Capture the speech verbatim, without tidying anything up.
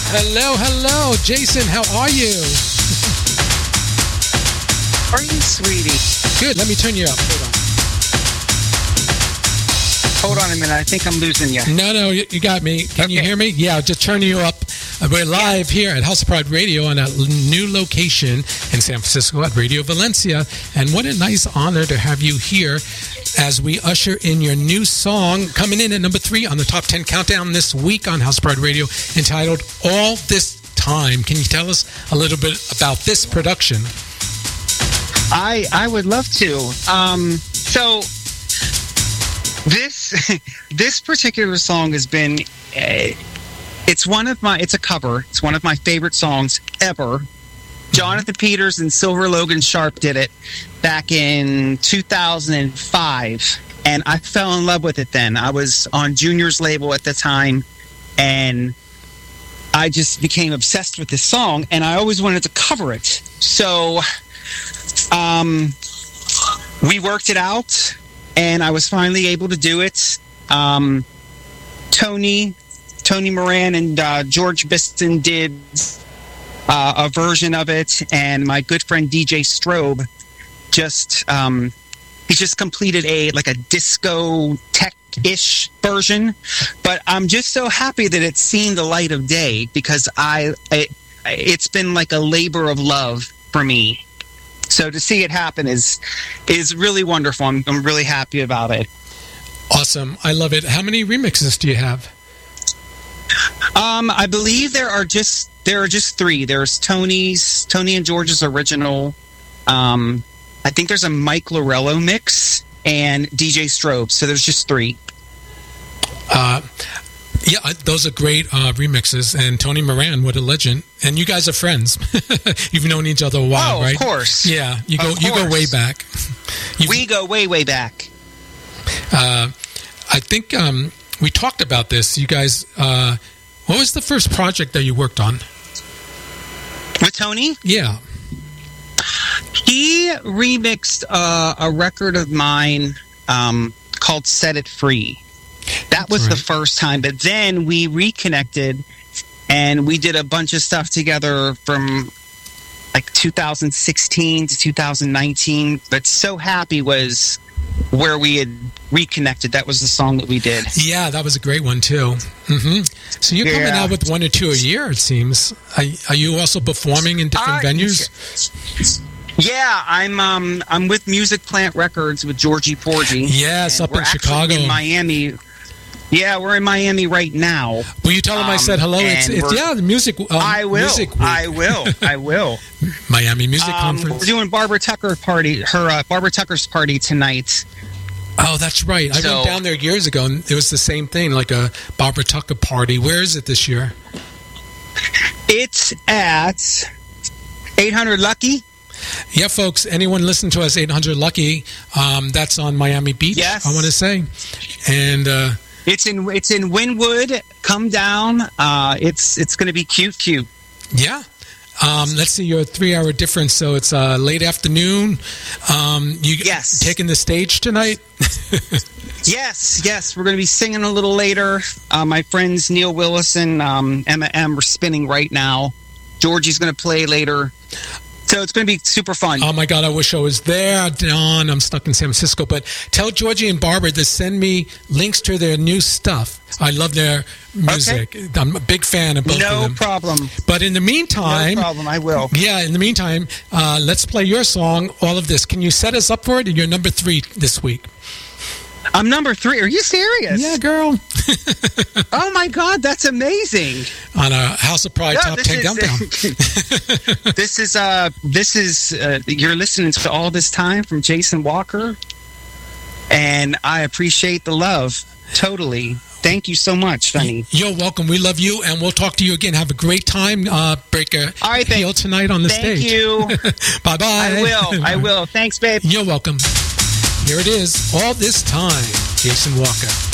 Hello, hello. Jason, how are you? Are you, sweetie? Good. Let me turn you up. Hold on. Hold on a minute. I think I'm losing you. No, no, you, you got me. Can okay. you hear me? Yeah, just turn you up. We're live here at House of Pride Radio on a new location in San Francisco at Radio Valencia. And what a nice honor to have you here as we usher in your new song coming in at number three on the top ten countdown this week on House of Pride Radio, entitled All This Time. Can you tell us a little bit about this production? I I would love to. Um, so this this particular song has been... Uh, It's one of my, it's a cover. It's one of my favorite songs ever. Jonathan Peters and Silver Logan Sharp did it back in two thousand five. And I fell in love with it then. I was on Junior's label at the time. And I just became obsessed with this song. And I always wanted to cover it. So um, we worked it out. And I was finally able to do it. Um, Tony... Tony Moran and uh, George Biston did uh, a version of it, and my good friend D J Strobe just um, he just completed a like a disco tech-ish version. But I'm just so happy that it's seen the light of day because I it, it's been like a labor of love for me. So to see it happen is is really wonderful. I'm, I'm really happy about it. Awesome, I love it. How many remixes do you have? Um, I believe there are just there are just three. There's Tony's Tony and George's original. Um, I think there's a Mike Lorello mix and D J Strobe. So there's just three. Uh, yeah, those are great uh, remixes. And Tony Moran, what a legend! And you guys are friends. You've known each other a while, oh, right? Of course. Yeah, you go you go way back. You've, we go way way back. Uh, I think. Um, We talked about this. You guys, uh, what was the first project that you worked on? With Tony? Yeah. He remixed uh, a record of mine um, called Set It Free. That was right. the first time. But then we reconnected and we did a bunch of stuff together from like two thousand sixteen to two thousand nineteen. But So Happy was... where we had reconnected. That was the song that we did. Yeah, that was a great one too. Mm-hmm. So you're coming yeah. out with one or two a year, it seems. Are, are you also performing in different uh, venues? Yeah, I'm um, I'm with Music Plant Records with Georgie Porgy. Yes, up in Chicago. In Miami. Yeah, we're in Miami right now. Will you tell them um, I said hello? It's, it's yeah, the music. Um, I will. Music I will. I will. Miami Music um, Conference. We're doing Barbara Tucker party. Her uh, Barbara Tucker's party tonight. Oh, that's right. I so, went down there years ago, and it was the same thing, like a Barbara Tucker party. Where is it this year? It's at eight hundred Lucky. Yeah, folks, anyone listen to us, eight hundred Lucky, um, that's on Miami Beach, yes. I want to say. And... Uh, It's in it's in Wynwood. Come down. Uh, it's it's going to be cute, cute. Yeah. Um, let's see, your three-hour difference, so it's uh, late afternoon. Um, you yes. taking the stage tonight? yes, yes. We're going to be singing a little later. Uh, my friends Neil Willis and um, Emma M are spinning right now. Georgie's going to play later. So it's going to be super fun. Oh, my God, I wish I was there, Don. I'm stuck in San Francisco. But tell Georgie and Barbara to send me links to their new stuff. I love their music. Okay. I'm a big fan of both no of them. No problem. But in the meantime... No problem, I will. Yeah, in the meantime, uh, let's play your song, All of This. Can you set us up for it? You're number three this week. I'm number three. Are you serious? Yeah, girl. Oh, my God. That's amazing. On a House of Pride no, top ten is, countdown. this is, uh, this is uh, you're listening to All This Time from Jason Walker. And I appreciate the love. Totally. Thank you so much, Sonny. You're welcome. We love you. And we'll talk to you again. Have a great time, uh, Breaker. All right, heel tonight on the thank stage. Thank you. Bye-bye. I will. I will. Thanks, babe. You're welcome. Here it is, All This Time, Jason Walker.